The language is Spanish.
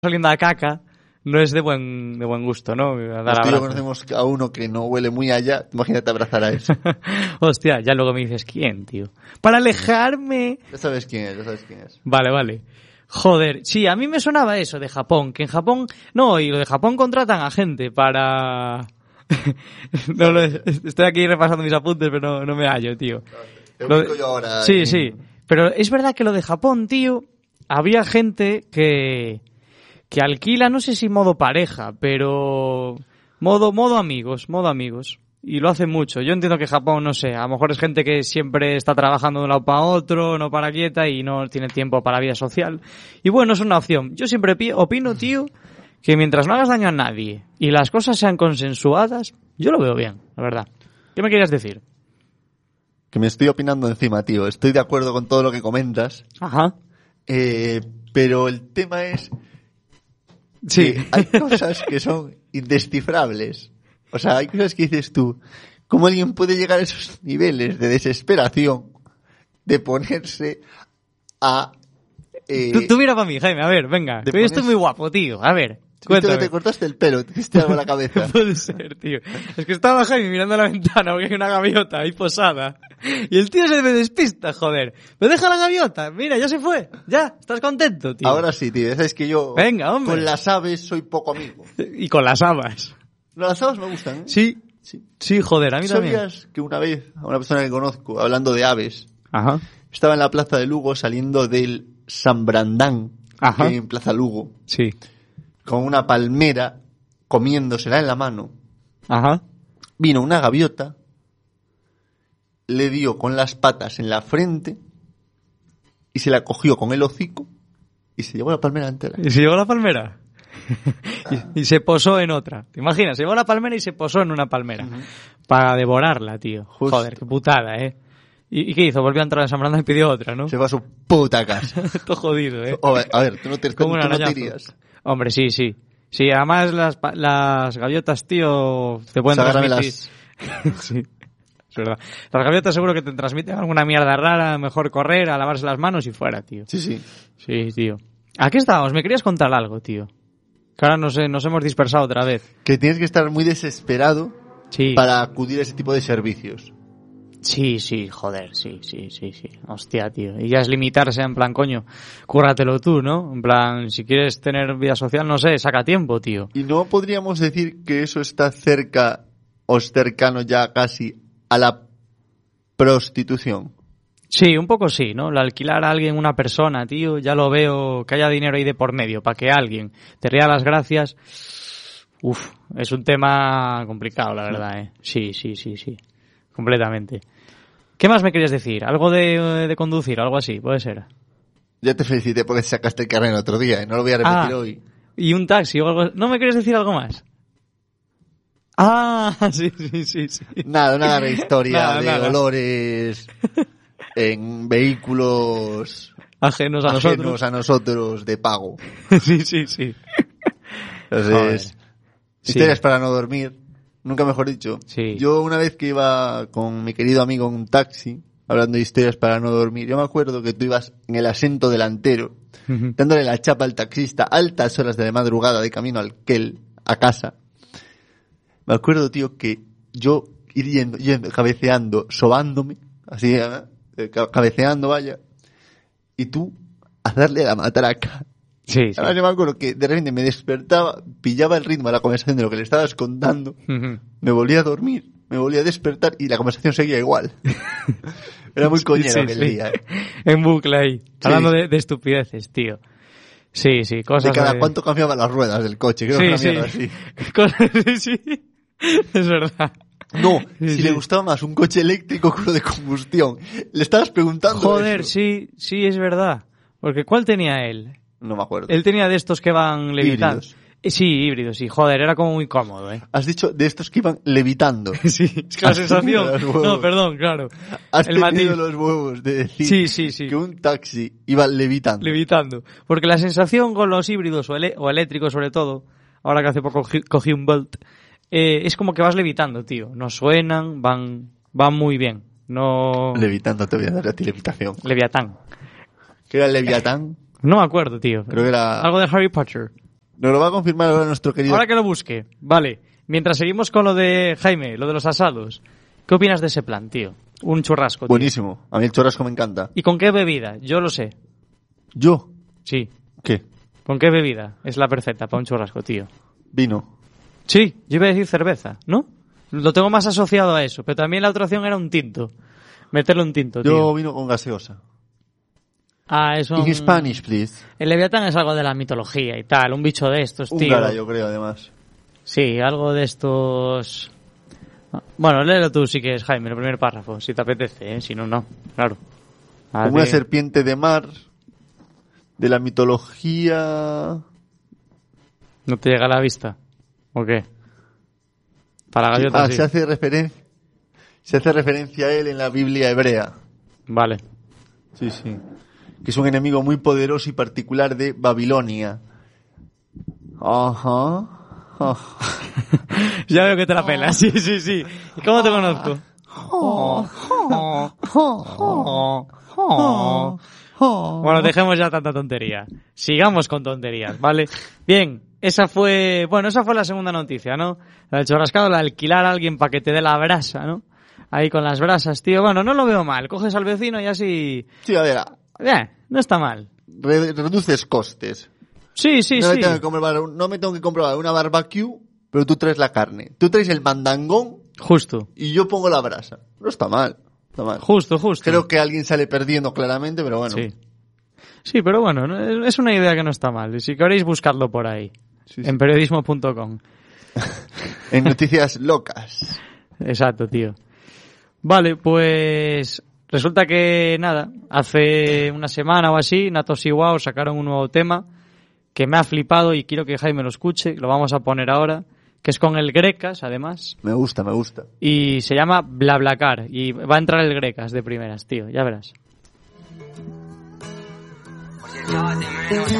saliendo a caca, no es de buen gusto, ¿no? Hostia, conocemos a uno que no huele muy allá, imagínate abrazar a eso. Hostia, ya luego me dices, ¿quién, tío? Para alejarme. Ya sabes quién es. Vale. Joder, sí, a mí me sonaba eso de Japón, que en Japón, no, y lo de Japón contratan a gente para... estoy aquí repasando mis apuntes, pero no me hallo, tío. Te ubico yo ahora. Sí, pero es verdad que lo de Japón, tío, había gente que alquila, no sé si modo pareja, pero modo amigos. Y lo hace mucho. Yo entiendo que Japón, no sé, a lo mejor es gente que siempre está trabajando de un lado para otro, no para quieta y no tiene tiempo para la vida social. Y bueno, es una opción. Yo siempre opino, tío, que mientras no hagas daño a nadie y las cosas sean consensuadas, yo lo veo bien, la verdad. ¿Qué me querías decir? Que me estoy opinando encima, tío. Estoy de acuerdo con todo lo que comentas. Ajá. Pero el tema es... Sí. Hay cosas que son indescifrables. O sea, hay cosas que dices tú, ¿cómo alguien puede llegar a esos niveles de desesperación de ponerse a... Tú mira para mí, Jaime, a ver, venga. Yo estoy muy guapo, tío. A ver, cuéntame. Te cortaste el pelo, te hiciste algo en la cabeza. Puede ser, tío. Es que estaba Jaime mirando a la ventana porque hay una gaviota ahí posada. Y el tío se me despista, joder. Me deja la gaviota. Mira, ya se fue. Ya, ¿estás contento, tío? Ahora sí, tío. Sabes que yo... Venga, hombre. Con las aves soy poco amigo. Y con las habas. No, las habas me gustan, ¿eh? Sí, joder, a mí también. ¿Sabías que una vez, a una persona que conozco, hablando de aves, Ajá. estaba en la plaza de Lugo saliendo del San Brandán, Ajá. en Plaza Lugo, Sí. con una palmera, comiéndosela en la mano? Ajá. Vino una gaviota, le dio con las patas en la frente y se la cogió con el hocico y se llevó la palmera entera. ¿Y se llevó la palmera? y se posó en otra. ¿Te imaginas? Se llevó la palmera y se posó en una palmera. Uh-huh. Para devorarla, tío. Justo. Joder, qué putada, ¿eh? ¿Y qué hizo? Volvió a entrar a San Brandán y pidió otra, ¿no? Se fue a su puta casa. Todo jodido, ¿eh? A ver, tú no te irías. Hombre, sí. Sí, además las gaviotas, tío, te pueden transmitir... Sí, es verdad. Las gaviotas seguro que te transmiten alguna mierda rara, mejor correr, a lavarse las manos y fuera, tío. Sí. Sí, tío. ¿A qué estábamos? Me querías contar algo, tío. Que ahora nos hemos dispersado otra vez. Que tienes que estar muy desesperado para acudir a ese tipo de servicios. Sí, joder, sí. Hostia, tío. Y ya es limitarse en plan, coño, cúrratelo tú, ¿no? En plan, si quieres tener vida social, no sé, saca tiempo, tío. ¿Y no podríamos decir que eso está cerca o cercano ya casi a la prostitución? Sí, un poco sí, ¿no? El alquilar a alguien, una persona, tío, ya lo veo, que haya dinero ahí de por medio, para que alguien te ría las gracias. Uf, es un tema complicado, la verdad, ¿eh? Sí. Completamente. ¿Qué más me querías decir? ¿Algo de conducir? ¿Algo así? ¿Puede ser? Ya te felicité porque sacaste el carnet el otro día, ¿eh? No lo voy a repetir hoy. ¿Y un taxi o algo? ¿No me quieres decir algo más? Sí. Nada de historia, nada. Olores en vehículos ajenos a nosotros de pago. Sí. Entonces, historias para no dormir. Nunca mejor dicho. Sí. Yo una vez que iba con mi querido amigo en un taxi, hablando de historias para no dormir, yo me acuerdo que tú ibas en el asiento delantero, dándole la chapa al taxista a altas horas de la madrugada de camino a casa. Me acuerdo, tío, que yo ir yendo cabeceando, sobándome, así, cabeceando, vaya, y tú a darle la matraca. Sí. Ahora yo me acuerdo que de repente me despertaba, pillaba el ritmo de la conversación de lo que le estabas contando, me volvía a dormir, me volvía a despertar y la conversación seguía igual. Era muy coñero aquel día. ¿Eh? En bucle ahí, hablando de estupideces, tío. Sí, cosas de cada cuánto cambiaban las ruedas del coche, creo que una mierda así. Sí, es verdad. No, si le gustaba más un coche eléctrico que uno de combustión. Le estabas preguntando. Joder, eso. sí, es verdad. Porque ¿cuál tenía él? No me acuerdo. Él tenía de estos que van levitando. Híbridos. Sí, híbridos, sí. Joder, era como muy cómodo, ¿eh? Has dicho de estos que iban levitando. Sí, es que la sensación... No, perdón, claro. Has tenido los huevos de decir sí. que un taxi iba levitando. Levitando. Porque la sensación con los híbridos o eléctricos sobre todo, ahora que hace poco cogí un Bolt, es como que vas levitando, tío. No suenan, van muy bien. No... Levitando te voy a dar a ti levitación. Leviatán. ¿Qué era el Leviatán? No me acuerdo, tío. Creo que era... Algo de Harry Potter. Nos lo va a confirmar ahora nuestro querido... Ahora que lo busque. Vale. Mientras seguimos con lo de Jaime, lo de los asados. ¿Qué opinas de ese plan, tío? Un churrasco, tío. Buenísimo. A mí el churrasco me encanta. ¿Y con qué bebida? Yo lo sé. ¿Yo? Sí. ¿Qué? ¿Con qué bebida es la perfecta para un churrasco, tío? Vino. Sí, yo iba a decir cerveza, ¿no? Lo tengo más asociado a eso, pero también la otra opción era un tinto. Meterle un tinto, tío. Yo vino con gaseosa. Ah, eso... In Spanish, please. El Leviatán es algo de la mitología y tal, un bicho de estos, tío. Húngara, yo creo, además. Sí, algo de estos... Bueno, léelo tú si quieres, Jaime, el primer párrafo, si te apetece, ¿eh? Si no, no, claro. Como una serpiente de mar, de la mitología... ¿No te llega a la vista? ¿O qué? Para la gaviota, sí. Se hace referencia a él en la Biblia hebrea. Vale. Sí, sí. Que es un enemigo muy poderoso y particular de Babilonia. Ajá. Ya veo que te la pelas, sí, sí, sí. ¿Y cómo te conozco? Bueno, dejemos ya tanta tontería. Sigamos con tonterías, ¿vale? Bien, esa fue la segunda noticia, ¿no? La del churrascado, la de alquilar a alguien para que te dé la brasa, ¿no? Ahí con las brasas, tío. Bueno, no lo veo mal. Coges al vecino y así... Sí, a ver. No está mal. Reduces costes. Sí, sí, sí. No me tengo que comprobar una barbecue, pero tú traes la carne. Tú traes el mandangón. Justo. Y yo pongo la brasa. No está mal. Está mal. Justo. Creo que alguien sale perdiendo claramente, pero bueno. Sí. Sí, pero bueno, es una idea que no está mal. Si queréis, buscarlo por ahí. Sí. En periodismo.com. En noticias locas. Exacto, tío. Vale, pues resulta que nada, hace una semana o así, Natos y Wow sacaron un nuevo tema que me ha flipado y quiero que Jaime lo escuche, lo vamos a poner ahora, que es con el Grecas, además. Me gusta. Y se llama BlaBlaCar y va a entrar el Grecas de primeras, tío, ya verás.